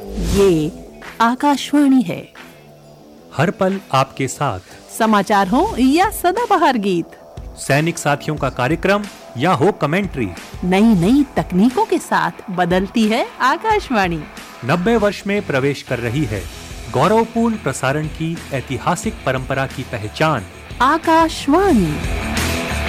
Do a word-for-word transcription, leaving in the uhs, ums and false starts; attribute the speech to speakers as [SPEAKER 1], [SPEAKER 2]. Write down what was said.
[SPEAKER 1] ये आकाशवाणी है।
[SPEAKER 2] हर पल आपके साथ,
[SPEAKER 1] समाचार हो या सदाबहार गीत,
[SPEAKER 2] सैनिक साथियों का कार्यक्रम या हो कमेंट्री,
[SPEAKER 1] नई नई तकनीकों के साथ बदलती है आकाशवाणी।
[SPEAKER 2] नब्बे वर्ष में प्रवेश कर रही है गौरवपूर्ण प्रसारण की ऐतिहासिक परंपरा की पहचान
[SPEAKER 1] आकाशवाणी।